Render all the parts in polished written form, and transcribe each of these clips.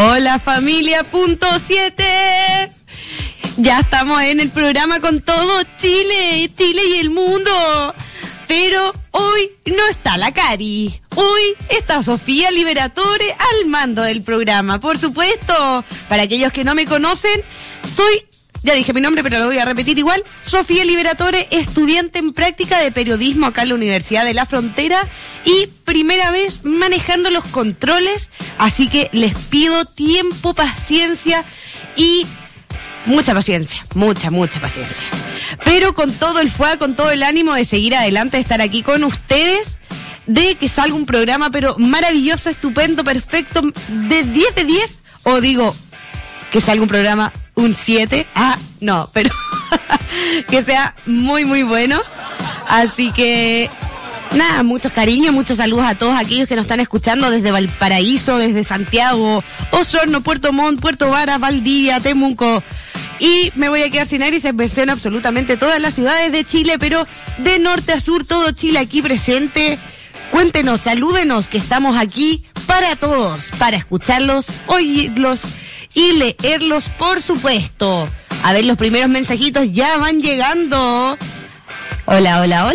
Hola familia .7. Ya estamos en el programa con todo Chile y el mundo. Pero hoy no está la Cari. Hoy está Sofía Liberatore al mando del programa. Por supuesto, para aquellos que no me conocen, ya dije mi nombre, pero lo voy a repetir igual. Sofía Liberatore, estudiante en práctica de periodismo acá en la Universidad de la Frontera y primera vez manejando los controles. Así que les pido tiempo, paciencia y mucha paciencia, mucha paciencia. Pero con todo el fuego, con todo el ánimo de seguir adelante, de estar aquí con ustedes, de que salga un programa pero maravilloso, estupendo, perfecto, de 10 de 10, o digo, que salga un programa un 7, no, pero que sea muy bueno. Así que nada, muchos cariños, muchos saludos a todos aquellos que nos están escuchando desde Valparaíso, desde Santiago, Osorno, Puerto Montt, Puerto Varas, Valdivia, Temuco. Y me voy a quedar sin aire y se mencionan absolutamente todas las ciudades de Chile, pero de norte a sur, todo Chile aquí presente. Cuéntenos, salúdenos, que estamos aquí para todos, para escucharlos, oírlos y leerlos, por supuesto. A ver, los primeros mensajitos ya van llegando. Hola.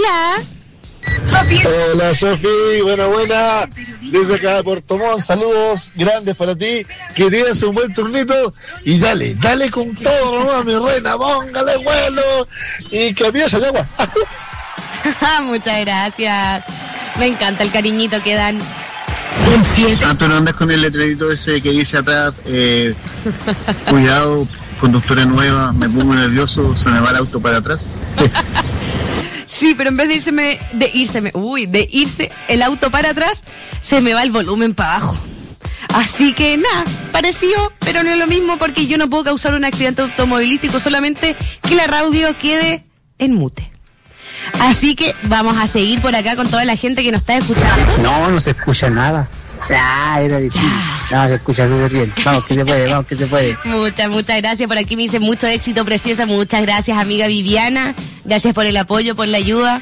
Hola Sofi, buena. Desde acá de Puerto Montt, saludos grandes para ti. Que tienes un buen turnito y dale con todo nomás, mi reina, póngale vuelo y que empiece el agua. Muchas gracias. Me encanta el cariñito que dan. Tú no andas con el letrerito ese que dice atrás, cuidado, conductora nueva, me pongo nervioso, se me va el auto para atrás. Sí, pero en vez de irse el auto para atrás, se me va el volumen para abajo. Así que nada, parecido, pero no es lo mismo porque yo no puedo causar un accidente automovilístico, solamente que la radio quede en mute. Así que vamos a seguir por acá con toda la gente que nos está escuchando. No se escucha nada. Era decir, no, se escucha súper bien. Vamos que se puede. Muchas gracias. Por aquí me dice mucho éxito, preciosa. Muchas gracias, amiga Viviana. Gracias por el apoyo, por la ayuda.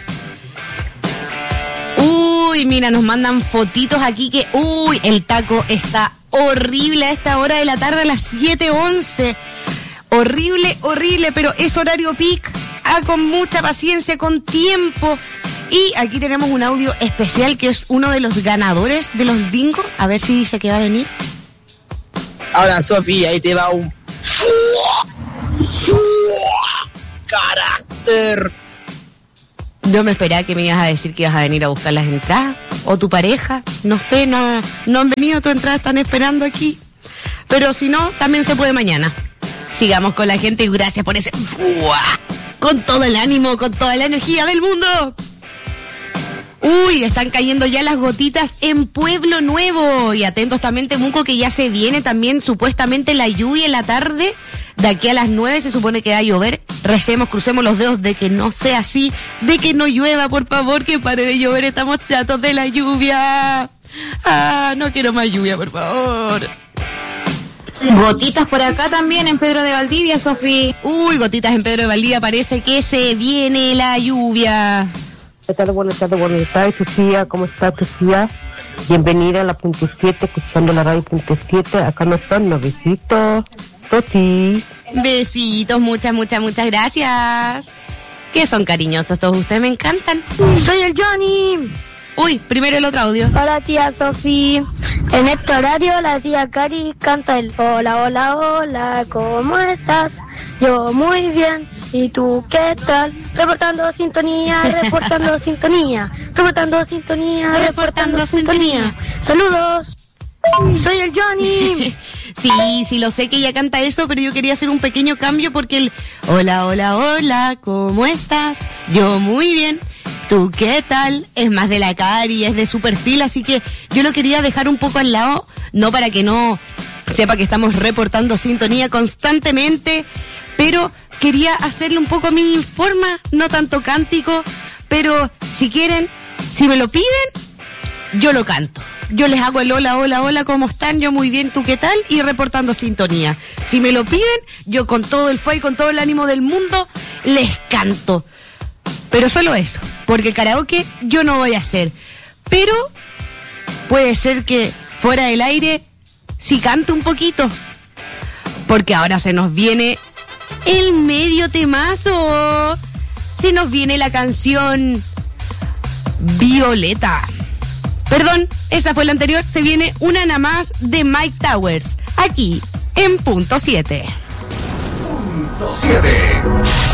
Uy, mira, nos mandan fotitos aquí que, el taco está horrible a esta hora de la tarde, a las 7:11. Horrible, pero es horario peak. Con mucha paciencia, con tiempo. Y aquí tenemos un audio especial que es uno de los ganadores de los bingos. A ver si dice que va a venir. Ahora, Sofi, ahí te va un carácter. Yo me esperaba que me ibas a decir que ibas a venir a buscar las entradas. O tu pareja. No sé, no han venido tus entradas, están esperando aquí. Pero si no, también se puede mañana. Sigamos con la gente y gracias por ese... Con todo el ánimo, con toda la energía del mundo. Están cayendo ya las gotitas en Pueblo Nuevo. Y atentos también, Temuco, que ya se viene también supuestamente la lluvia en la tarde. De aquí a las 9 se supone que va a llover. Recemos, crucemos los dedos de que no sea así, de que no llueva, por favor, que pare de llover. Estamos chatos de la lluvia. No quiero más lluvia, por favor. Gotitas por acá también en Pedro de Valdivia, Sofi. Gotitas en Pedro de Valdivia, parece que se viene la lluvia. Buenas tardes, Sofía. ¿Cómo estás, Sofía? Bienvenida a la .7, escuchando la radio .7. Acá nos son los besitos, Sofi. Besitos, muchas gracias. Que son cariñosos todos ustedes, me encantan. Soy el Johnny. Primero el otro audio. Hola, tía Sofi. En este horario la tía Cari canta el hola, ¿cómo estás? Yo muy bien. ¿Y tú qué tal? Reportando sintonía. Saludos. Soy el Johnny. Sí, lo sé que ella canta eso, pero yo quería hacer un pequeño cambio porque el hola, ¿cómo estás? Yo muy bien. ¿Tú qué tal? Es más de la Cari, es de su perfil, así que yo lo quería dejar un poco al lado, no para que no sepa que estamos reportando sintonía constantemente, pero quería hacerle un poco a mi forma, no tanto cántico, pero si quieren, si me lo piden, yo lo canto. Yo les hago el hola, ¿cómo están? Yo muy bien, ¿tú qué tal? Y reportando sintonía. Si me lo piden, yo con todo el fuego y con todo el ánimo del mundo, les canto. Pero solo eso, porque karaoke yo no voy a hacer. Pero puede ser que fuera del aire si canta un poquito. Porque ahora se nos viene el medio temazo. Se nos viene la canción Violeta. Perdón, esa fue la anterior. Se viene una nada más de Mike Towers. Aquí, en Punto 7. Punto 7.